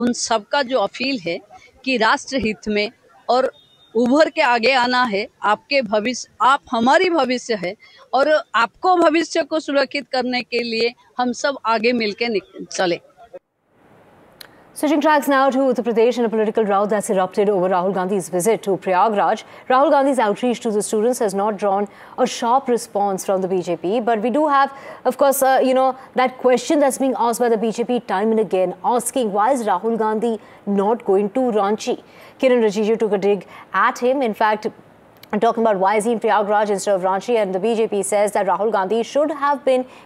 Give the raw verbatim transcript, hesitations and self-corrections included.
उन सबका जो अपील है कि राष्ट्र हित में और उभर के आगे आना है। आपके भविष्य, आप हमारी भविष्य है और आपको भविष्य को सुरक्षित करने के लिए हम सब आगे मिलकर चले। Switching tracks now to Uttar Pradesh and a political row that's erupted over Rahul Gandhi's visit to Prayagraj. Rahul Gandhi's outreach to the students has not drawn a sharp response from the B J P. But we do have, of course, uh, you know, that question that's being asked by the B J P time and again, asking why is Rahul Gandhi not going to Ranchi? Kiran Rijiju took a dig at him. In fact, I'm talking about why is he in Prayagraj instead of Ranchi, and the B J P says that Rahul Gandhi should have been